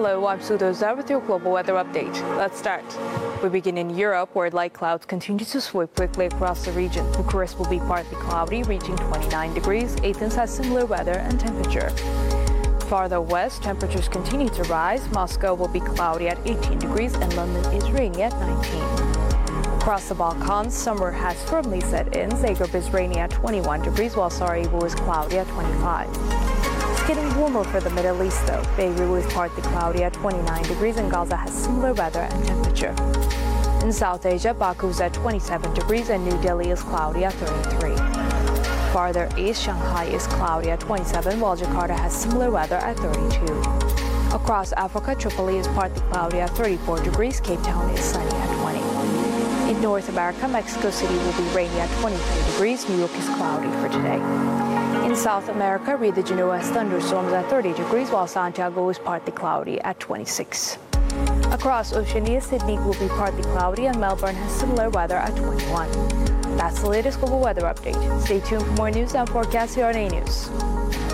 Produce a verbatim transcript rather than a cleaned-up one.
Hello, I'm Sudho Zar with your global weather update. Let's start. We begin in Europe, where light clouds continue to sweep quickly across the region. Bucharest will be partly cloudy, reaching twenty-nine degrees. Athens has similar weather and temperature. Farther west, temperatures continue to rise. Moscow will be cloudy at eighteen degrees, and London is rainy at nineteen. Across the Balkans, summer has firmly set in. Zagreb is rainy at twenty-one degrees, while Sarajevo is cloudy at twenty-five. It's getting warmer for the Middle East, though. Beirut is partly cloudy at twenty-nine degrees, and Gaza has similar weather and temperature. In South Asia, Baku is at twenty-seven degrees, and New Delhi is cloudy at thirty-three. Farther east, Shanghai is cloudy at twenty-seven, while Jakarta has similar weather at thirty-two. Across Africa, Tripoli is partly cloudy at thirty-four degrees. Cape Town is sunny at twenty. In North America, Mexico City will be rainy at twenty-three degrees. New York is cloudy for today. In South America, Rio de Janeiro has thunderstorms at thirty degrees, while Santiago is partly cloudy at twenty-six. Across Oceania, Sydney will be partly cloudy, and Melbourne has similar weather at twenty-one. That's the latest global weather update. Stay tuned for more news and forecasts here on A News.